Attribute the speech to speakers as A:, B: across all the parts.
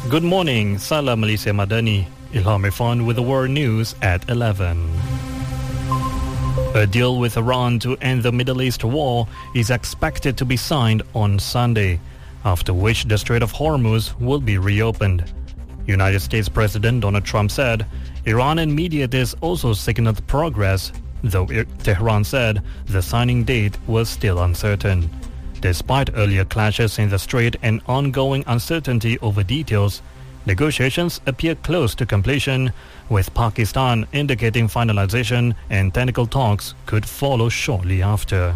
A: Good morning, Salam Malaysia Madani. Ilham Irfan with the world news at 11. A deal with Iran to end the Middle East war is expected to be signed on Sunday, after which the Strait of Hormuz will be reopened. United States President Donald Trump said Iranian mediators also signaled progress, though Tehran said the signing date was still uncertain. Despite earlier clashes in the strait and ongoing uncertainty over details, negotiations appear close to completion, with Pakistan indicating finalization and technical talks could follow shortly after.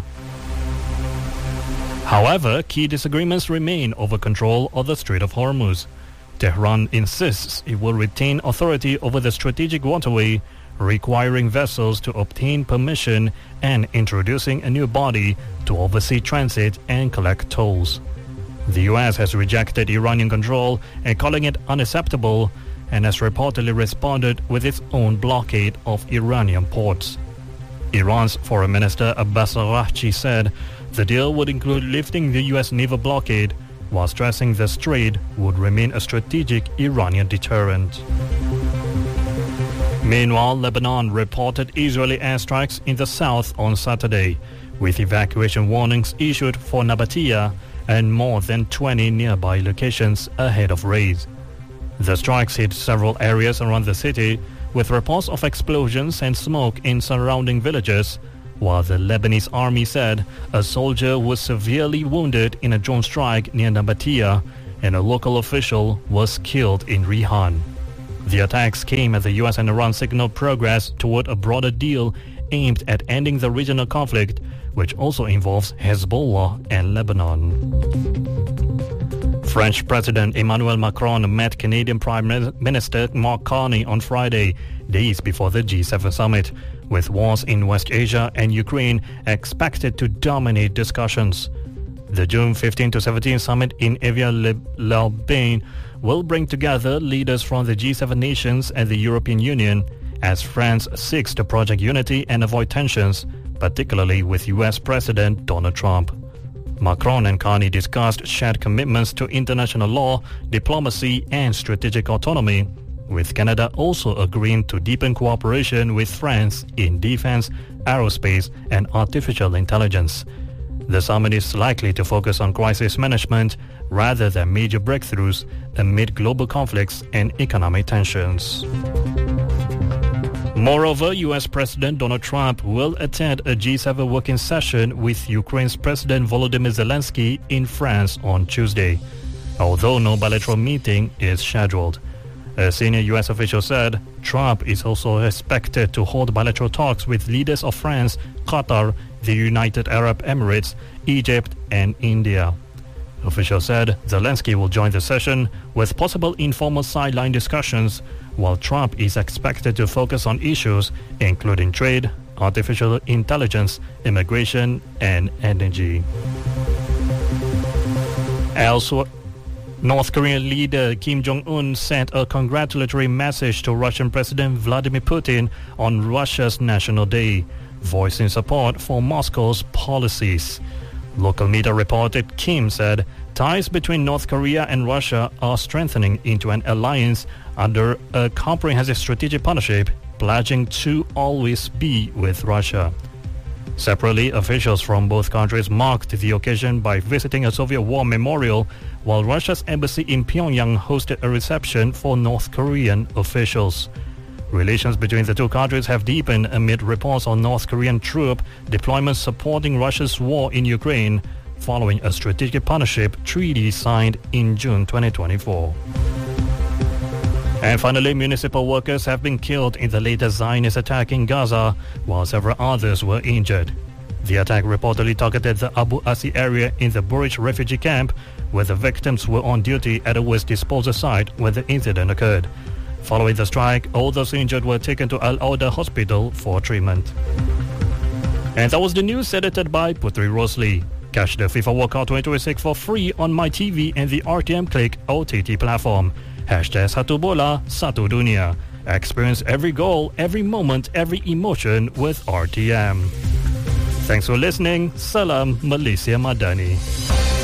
A: However, key disagreements remain over control of the Strait of Hormuz. Tehran insists it will retain authority over the strategic waterway, requiring vessels to obtain permission and introducing a new body to oversee transit and collect tolls. The US has rejected Iranian control and calling it unacceptable, and has reportedly responded with its own blockade of Iranian ports. Iran's Foreign Minister Abbas Araghchi said the deal would include lifting the US naval blockade, while stressing the strait would remain a strategic Iranian deterrent. Meanwhile, Lebanon reported Israeli airstrikes in the south on Saturday, with evacuation warnings issued for Nabatea and more than 20 nearby locations ahead of raids. The strikes hit several areas around the city, with reports of explosions and smoke in surrounding villages, while the Lebanese army said a soldier was severely wounded in a drone strike near Nabatea and a local official was killed in Rihan. The attacks came as the US and Iran signaled progress toward a broader deal aimed at ending the regional conflict, which also involves Hezbollah and Lebanon. French President Emmanuel Macron met Canadian Prime Minister Mark Carney on Friday, days before the G7 summit, with wars in West Asia and Ukraine expected to dominate discussions. The June 15 to 17 summit in Évian-les-Bains will bring together leaders from the G7 nations and the European Union, as France seeks to project unity and avoid tensions, particularly with US President Donald Trump. Macron and Carney discussed shared commitments to international law, diplomacy and strategic autonomy, with Canada also agreeing to deepen cooperation with France in defense, aerospace and artificial intelligence. The summit is likely to focus on crisis management rather than major breakthroughs amid global conflicts and economic tensions. Moreover, US President Donald Trump will attend a G7 working session with Ukraine's President Volodymyr Zelensky in France on Tuesday, although no bilateral meeting is scheduled. A senior US official said Trump is also expected to hold bilateral talks with leaders of France, Qatar, the United Arab Emirates, Egypt and India. Officials said Zelensky will join the session with possible informal sideline discussions, while Trump is expected to focus on issues including trade, artificial intelligence, immigration and energy. Elsewhere, North Korean leader Kim Jong-un sent a congratulatory message to Russian President Vladimir Putin on Russia's National Day, voicing support for Moscow's policies. Local media reported Kim said ties between North Korea and Russia are strengthening into an alliance under a comprehensive strategic partnership, pledging to always be with Russia. Separately, officials from both countries marked the occasion by visiting a Soviet War memorial, while Russia's embassy in Pyongyang hosted a reception for North Korean officials. Relations between the two countries have deepened amid reports on North Korean troop deployments supporting Russia's war in Ukraine, following a strategic partnership treaty signed in June 2024. And finally, municipal workers have been killed in the latest Zionist attack in Gaza, while several others were injured. The attack reportedly targeted the Abu Asi area in the Bureij refugee camp, where the victims were on duty at a waste disposal site when the incident occurred. Following the strike, all those injured were taken to Al-Auda Hospital for treatment. And that was the news edited by Putri Rosli. Catch the FIFA World Cup 2026 for free on MyTV and the RTM Click OTT platform. #Satu Bola, Satu Dunia. Experience every goal, every moment, every emotion with RTM. Thanks for listening. Salam Malaysia Madani.